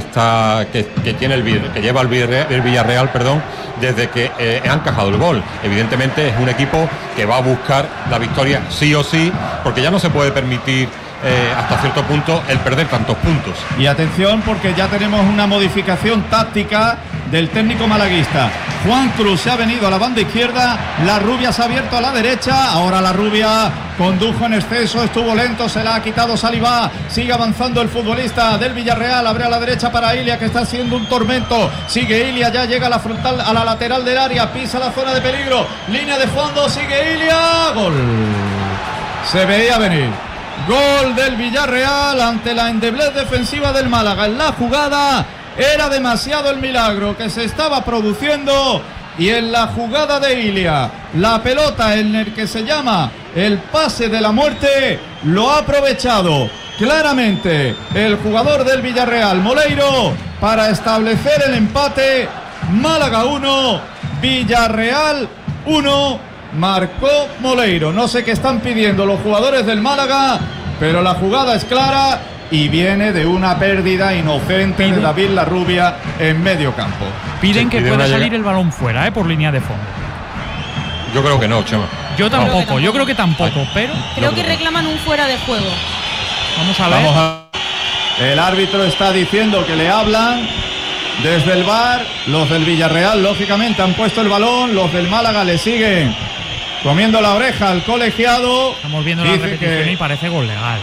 que tiene que lleva el Villarreal, desde que ha encajado el gol. Evidentemente es un equipo que va a buscar la victoria sí o sí, porque ya no se puede permitir hasta cierto punto el perder tantos puntos. Y atención, porque ya tenemos una modificación táctica del técnico malaguista. Juan Cruz se ha venido a la banda izquierda, la Rubia se ha abierto a la derecha, ahora la Rubia condujo en exceso, estuvo lento, se la ha quitado Salivá, sigue avanzando el futbolista del Villarreal, abre a la derecha para Ilia, que está haciendo un tormento, sigue Ilia, ya llega a la frontal, a la lateral del área, pisa la zona de peligro, línea de fondo, sigue Ilia, gol. Se veía venir. Gol del Villarreal ante la endeblez defensiva del Málaga. En la jugada era demasiado el milagro que se estaba produciendo, y en la jugada de Ilia, la pelota en el que se llama el pase de la muerte, lo ha aprovechado claramente el jugador del Villarreal, Moleiro, para establecer el empate. Málaga 1, Villarreal 1. Marcó Moleiro. No sé qué están pidiendo los jugadores del Málaga, pero la jugada es clara y viene de una pérdida inocente de David Larrubia en medio campo. Piden que pueda salir el balón fuera, por línea de fondo. Yo creo que no, Chema. Yo creo que tampoco, pero creo que reclaman un fuera de juego. Vamos a ver. El árbitro está diciendo que le hablan desde el VAR. Los del Villarreal lógicamente han puesto el balón, los del Málaga le siguen comiendo la oreja al colegiado. Estamos viendo la repetición y parece gol legal,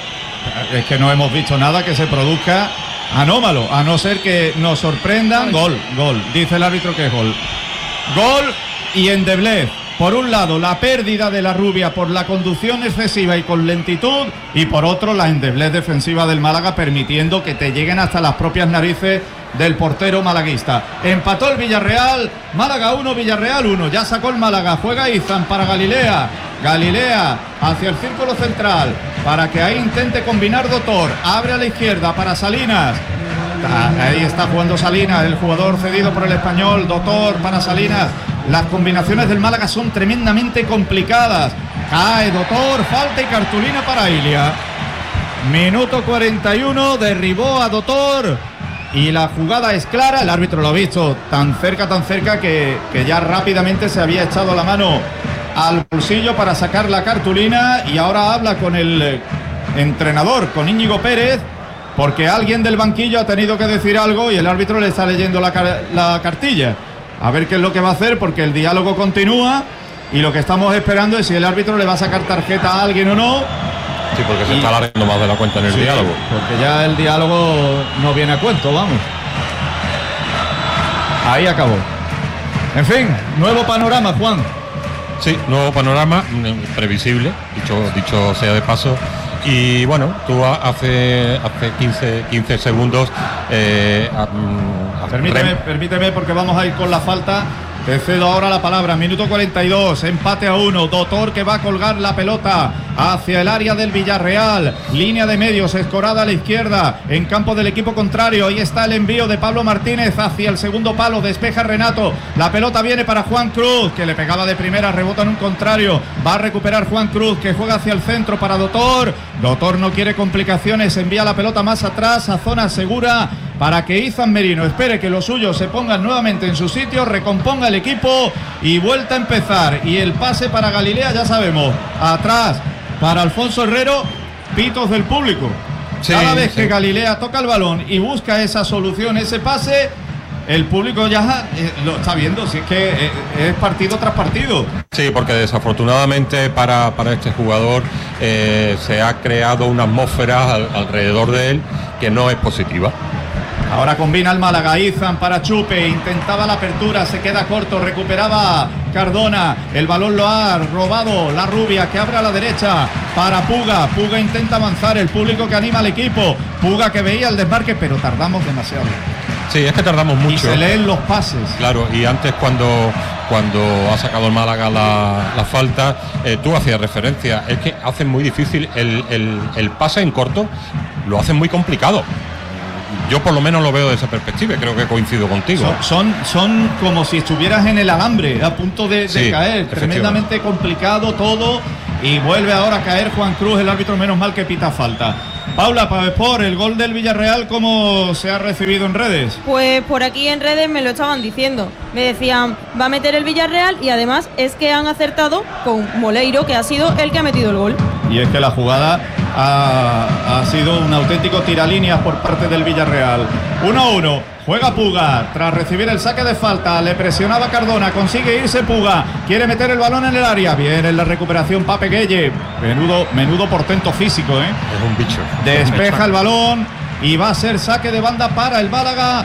Es que no hemos visto nada que se produzca anómalo, a no ser que nos sorprendan. Gol, dice el árbitro que es gol. Gol y endeblez. Por un lado, la pérdida de la Rubia por la conducción excesiva y con lentitud, y por otro, la endeblez defensiva del Málaga, permitiendo que te lleguen hasta las propias narices del portero malaguista. Empató el Villarreal, Málaga 1, Villarreal 1. Ya sacó el Málaga, juega Izan para Galilea hacia el círculo central, para que ahí intente combinar Dotor, abre a la izquierda para Salinas. Ahí está jugando Salinas, el jugador cedido por el Español. Dotor para Salinas. Las combinaciones del Málaga son tremendamente complicadas. Cae Dotor, falta y cartulina para Ilia. Minuto 41, derribó a Dotor y la jugada es clara. El árbitro lo ha visto tan cerca que ya rápidamente se había echado la mano al bolsillo para sacar la cartulina, y ahora habla con el entrenador, con Íñigo Pérez, porque alguien del banquillo ha tenido que decir algo y el árbitro le está leyendo la cartilla. A ver qué es lo que va a hacer, porque el diálogo continúa y lo que estamos esperando es si el árbitro le va a sacar tarjeta a alguien o no. Sí, porque se está alargando más de la cuenta en el diálogo. Porque ya el diálogo no viene a cuento, vamos. Ahí acabó. En fin, nuevo panorama, Juan. Sí, nuevo panorama, previsible, dicho sea de paso. Y bueno, tú hace 15 segundos permíteme, porque vamos a ir con la falta. Te cedo ahora la palabra. Minuto 42, empate a 1. Dotor, que va a colgar la pelota hacia el área del Villarreal. Línea de medios, escorada a la izquierda, en campo del equipo contrario. Ahí está el envío de Pablo Martínez hacia el segundo palo. Despeja Renato. La pelota viene para Juan Cruz, que le pegaba de primera, rebota en un contrario. Va a recuperar Juan Cruz, que juega hacia el centro para Dotor. Dotor no quiere complicaciones, envía la pelota más atrás a zona segura para que Izan Merino espere que los suyos se pongan nuevamente en su sitio, recomponga el equipo y vuelta a empezar. Y el pase para Galilea, ya sabemos, atrás para Alfonso Herrero, pitos del público. Cada vez que Galilea toca el balón y busca esa solución, ese pase, el público ya lo está viendo, si es que es partido tras partido. Sí, porque desafortunadamente para este jugador se ha creado una atmósfera alrededor de él que no es positiva. Ahora combina el Málaga, Izan para Chupe, intentaba la apertura, se queda corto, recuperaba Cardona, el balón lo ha robado la Rubia, que abre a la derecha para Puga. Puga intenta avanzar, el público que anima al equipo, Puga que veía el desmarque, pero tardamos demasiado. Sí, es que tardamos mucho. Y se leen los pases. Claro, y antes cuando ha sacado el Málaga la falta, tú hacías referencia, es que hacen muy difícil el pase en corto, lo hacen muy complicado. Yo por lo menos lo veo de esa perspectiva, creo que coincido contigo. Son como si estuvieras en el alambre, a punto de caer, tremendamente complicado todo. y vuelve ahora a caer Juan Cruz, el árbitro, menos mal que pita falta. Paula, por el gol del Villarreal, ¿cómo se ha recibido en redes? Pues por aquí en redes me lo estaban diciendo. Me decían, va a meter el Villarreal, y además es que han acertado con Moleiro, que ha sido el que ha metido el gol. Y es que la jugada ha sido un auténtico tiralíneas por parte del Villarreal. 1-1. Juega Puga, tras recibir el saque de falta, le presionaba Cardona, consigue irse Puga, quiere meter el balón en el área, viene en la recuperación Pape Gueye, menudo portento físico, Es un bicho. Despeja el balón y va a ser saque de banda para el Málaga,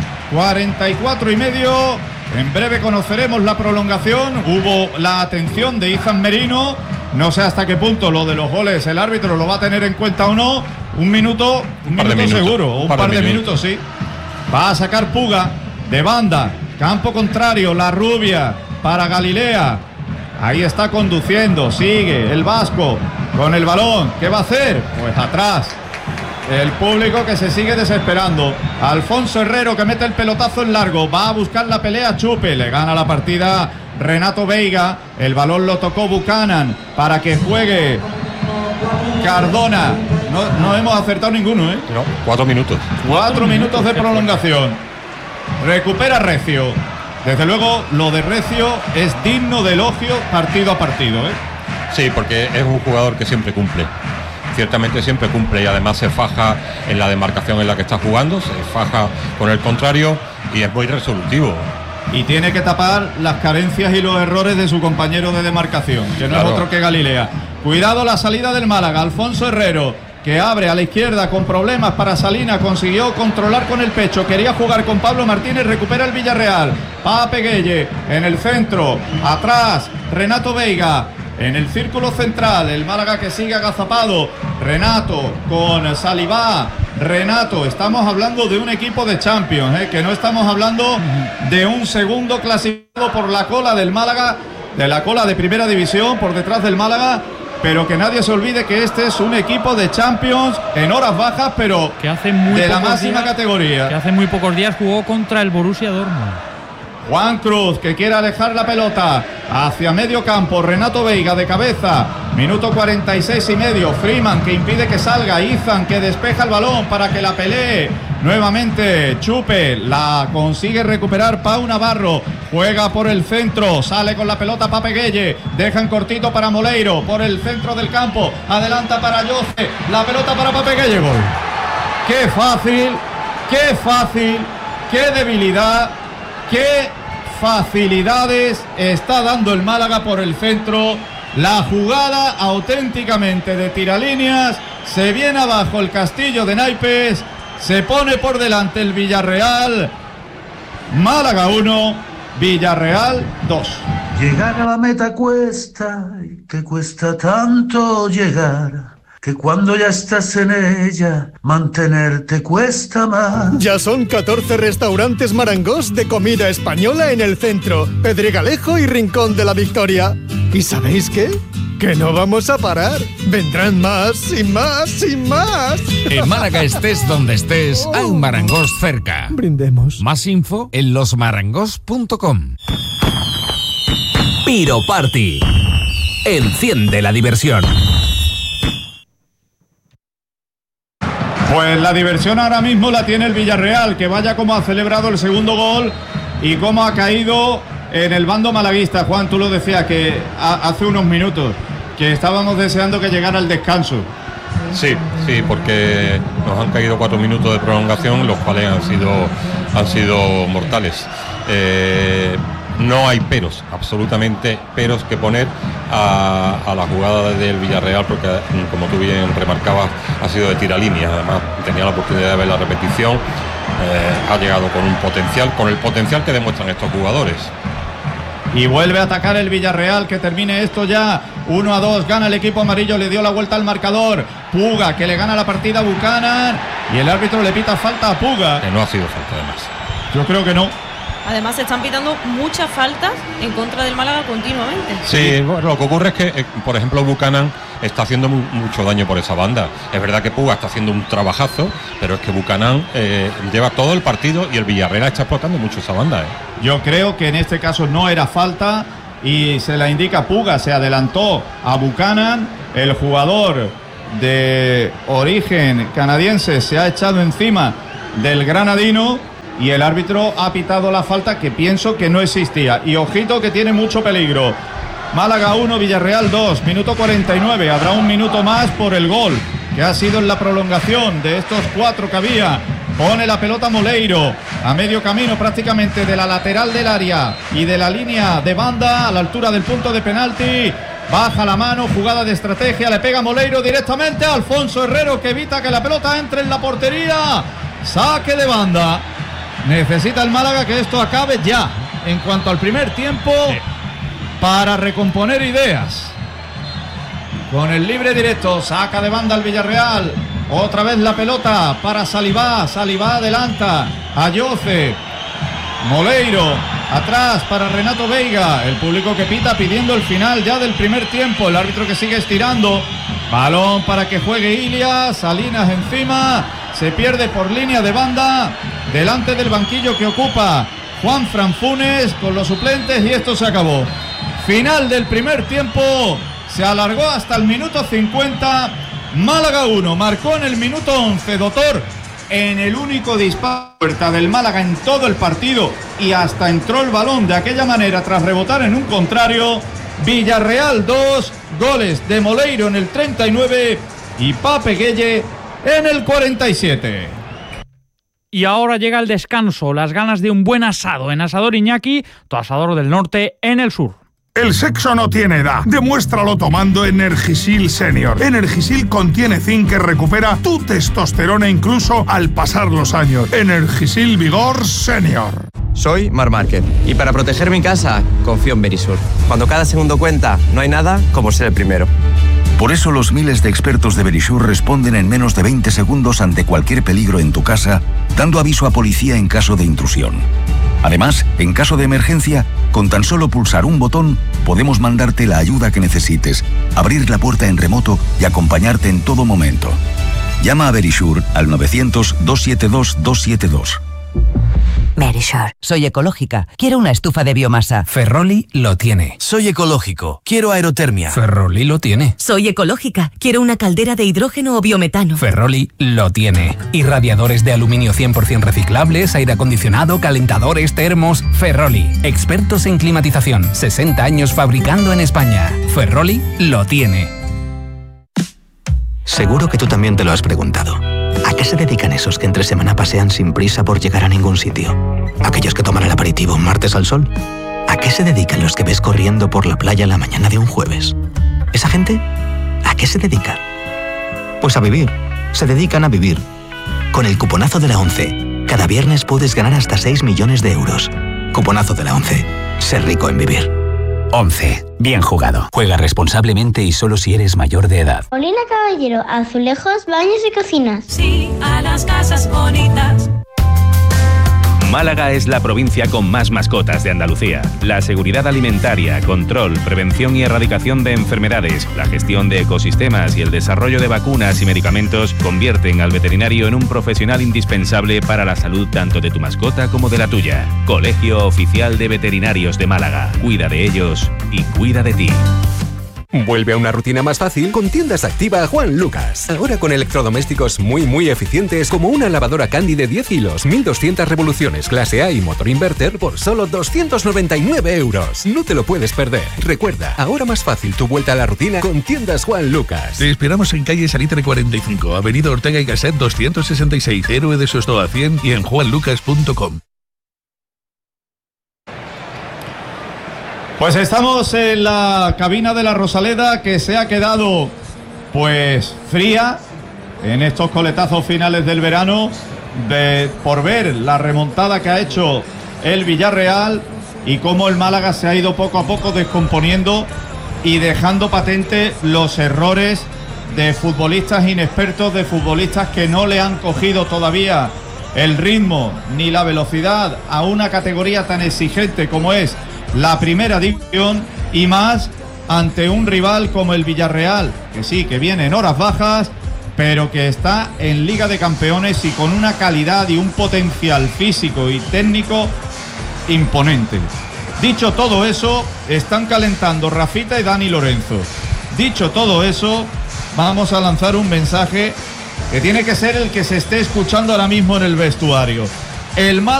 44,5. En breve conoceremos la prolongación. Hubo la atención de Izan Merino, no sé hasta qué punto lo de los goles el árbitro lo va a tener en cuenta o no. Un minuto seguro, un par de minutos, sí. Va a sacar Puga de banda, campo contrario, La Rubia para Galilea. Ahí está conduciendo, sigue el vasco con el balón. ¿Qué va a hacer? Pues atrás. El público que se sigue desesperando. Alfonso Herrero, que mete el pelotazo en largo, va a buscar la pelea. Chupe, le gana la partida Renato Veiga. El balón lo tocó Buchanan para que juegue Cardona. No hemos acertado ninguno, No, 4 minutos. 4 minutos de prolongación. Recupera Recio. Desde luego, lo de Recio es digno de elogio partido a partido, Sí, porque es un jugador que siempre cumple. Ciertamente siempre cumple, y además se faja en la demarcación en la que está jugando, se faja con el contrario y es muy resolutivo. Y tiene que tapar las carencias y los errores de su compañero de demarcación, que no es otro que Galilea. Cuidado la salida del Málaga, Alfonso Herrero, que abre a la izquierda con problemas para Salina, consiguió controlar con el pecho, quería jugar con Pablo Martínez, recupera el Villarreal. Pape Gueye en el centro, atrás Renato Veiga. En el círculo central, el Málaga que sigue agazapado. Renato con Salivá. Renato, estamos hablando de un equipo de Champions, que no estamos hablando de un segundo clasificado por la cola del Málaga, de la cola de primera división, por detrás del Málaga. Pero que nadie se olvide que este es un equipo de Champions en horas bajas, pero que hace muy de la máxima categoría. Que hace muy pocos días jugó contra el Borussia Dortmund. Juan Cruz, que quiere alejar la pelota hacia medio campo. Renato Veiga de cabeza. Minuto 46,5. Freeman, que impide que salga. Izan, que despeja el balón para que la pelee nuevamente Chupe. La consigue recuperar Pau Navarro. Juega por el centro. Sale con la pelota Pape Gueye. Dejan cortito para Moleiro. Por el centro del campo. Adelanta para Jose. La pelota para Pape Gueye. Gol. Qué fácil. Qué fácil. Qué debilidad. Qué facilidades está dando el Málaga por el centro. La jugada auténticamente de tiralíneas. Se viene abajo el castillo de naipes. Se pone por delante el Villarreal. Málaga 1, Villarreal 2. Llegar a la meta cuesta, y te cuesta tanto llegar, que cuando ya estás en ella, mantenerte cuesta más. Ya son 14 restaurantes Marangos de comida española en el centro, Pedregalejo y Rincón de la Victoria. ¿Y sabéis qué? Que no vamos a parar. Vendrán más y más y más. En Málaga estés donde estés, hay un Marangos cerca. Brindemos. Más info en losmarangos.com. Piro Party. Enciende la diversión. Pues la diversión ahora mismo la tiene el Villarreal, que vaya como ha celebrado el segundo gol y cómo ha caído en el bando malaguista. Juan, tú lo decías que hace unos minutos, que estábamos deseando que llegara el descanso. Sí, porque nos han caído 4 minutos de prolongación, los cuales han sido mortales. No hay peros, absolutamente peros que poner a la jugada del Villarreal, porque como tú bien remarcabas, ha sido de tiralínea. Además tenía la oportunidad de ver la repetición. Ha llegado con el potencial que demuestran estos jugadores. Y vuelve a atacar el Villarreal, que termine esto ya. 1-2, gana el equipo amarillo, le dio la vuelta al marcador. Puga, que le gana la partida a Buchanan, y el árbitro le pita falta a Puga. Que no ha sido falta, además. Yo creo que no. Además se están pitando muchas faltas en contra del Málaga continuamente. Sí, bueno, lo que ocurre es que, por ejemplo, Buchanan está haciendo mucho daño por esa banda. Es verdad que Puga está haciendo un trabajazo, pero es que Buchanan lleva todo el partido y el Villarreal está explotando mucho esa banda. Yo creo que en este caso no era falta y se la indica Puga. Se adelantó a Buchanan El jugador de origen canadiense se ha echado encima del granadino y el árbitro ha pitado la falta que pienso que no existía. Y ojito que tiene mucho peligro. Málaga 1, Villarreal 2, minuto 49. Habrá un minuto más por el gol que ha sido en la prolongación de estos 4 que había. Pone la pelota Moleiro a medio camino prácticamente de la lateral del área y de la línea de banda a la altura del punto de penalti. Baja la mano, jugada de estrategia, le pega Moleiro directamente a Alfonso Herrero, que evita que la pelota entre en la portería. Saque de banda. Necesita el Málaga que esto acabe ya. En cuanto al primer tiempo, para recomponer ideas. Con el libre directo, saca de banda al Villarreal. Otra vez la pelota para Salivá. Salivá adelanta a Yoce. Moleiro atrás para Renato Veiga. El público que pita pidiendo el final ya del primer tiempo. El árbitro que sigue estirando. Balón para que juegue Ilias. Salinas encima. Se pierde por línea de banda. Delante del banquillo que ocupa Juan Franfunes con los suplentes y esto se acabó. Final del primer tiempo. Se alargó hasta el minuto 50. Málaga 1. Marcó en el minuto 11 Dotor. En el único disparo puerta del Málaga en todo el partido y hasta entró el balón de aquella manera tras rebotar en un contrario. Villarreal 2, goles de Moleiro en el 39 y Pape Gueye en el 47. Y ahora llega el descanso, las ganas de un buen asado en Asador Iñaki, tu asador del norte en el sur. El sexo no tiene edad. Demuéstralo tomando Energisil Senior. Energisil contiene zinc que recupera tu testosterona incluso al pasar los años. Energisil Vigor Senior. Soy Mar Márquez y para proteger mi casa confío en Verisur. Cuando cada segundo cuenta, no hay nada como ser el primero. Por eso los miles de expertos de Verisur responden en menos de 20 segundos ante cualquier peligro en tu casa, dando aviso a policía en caso de intrusión. Además, en caso de emergencia, con tan solo pulsar un botón, podemos mandarte la ayuda que necesites, abrir la puerta en remoto y acompañarte en todo momento. Llama a Verisur al 900-272-272. Verisur. Soy ecológica. Quiero una estufa de biomasa. Ferroli lo tiene. Soy ecológico. Quiero aerotermia. Ferroli lo tiene. Soy ecológica. Quiero una caldera de hidrógeno o biometano. Ferroli lo tiene. Irradiadores de aluminio 100% reciclables, aire acondicionado, calentadores, termos. Ferroli. Expertos en climatización. 60 años fabricando en España. Ferroli lo tiene. Seguro que tú también te lo has preguntado. ¿A qué se dedican esos que entre semana pasean sin prisa por llegar a ningún sitio? ¿Aquellos que toman el aperitivo un martes al sol? ¿A qué se dedican los que ves corriendo por la playa la mañana de un jueves? ¿Esa gente? ¿A qué se dedica? Pues a vivir. Se dedican a vivir. Con el cuponazo de la ONCE, cada viernes puedes ganar hasta 6 millones de euros. Cuponazo de la ONCE. Ser rico en vivir. 11. Bien jugado. Juega responsablemente y solo si eres mayor de edad. Molina Caballero, azulejos, baños y cocinas. Sí, a las casas bonitas. Málaga es la provincia con más mascotas de Andalucía. La seguridad alimentaria, control, prevención y erradicación de enfermedades, la gestión de ecosistemas y el desarrollo de vacunas y medicamentos convierten al veterinario en un profesional indispensable para la salud tanto de tu mascota como de la tuya. Colegio Oficial de Veterinarios de Málaga. Cuida de ellos y cuida de ti. Vuelve a una rutina más fácil con Tiendas Activa Juan Lucas. Ahora con electrodomésticos muy eficientes como una lavadora Candy de 10 hilos, 1200 revoluciones clase A y motor inverter por solo 299 euros. No te lo puedes perder. Recuerda, ahora más fácil tu vuelta a la rutina con Tiendas Juan Lucas. Te esperamos en calle Salitre 45, avenida Ortega y Gasset 266, Héroe de Sostoa 100 y en juanlucas.com. Pues estamos en la cabina de la Rosaleda, que se ha quedado pues fría en estos coletazos finales del verano por ver la remontada que ha hecho el Villarreal y cómo el Málaga se ha ido poco a poco descomponiendo y dejando patente los errores de futbolistas inexpertos, de futbolistas que no le han cogido todavía el ritmo ni la velocidad a una categoría tan exigente como es la primera división, y más ante un rival como el Villarreal, que sí, que viene en horas bajas, pero que está en Liga de Campeones y con una calidad y un potencial físico y técnico imponente. Dicho todo eso, están calentando Rafita y Dani Lorenzo. Dicho todo eso, vamos a lanzar un mensaje que tiene que ser el que se esté escuchando ahora mismo en el vestuario. El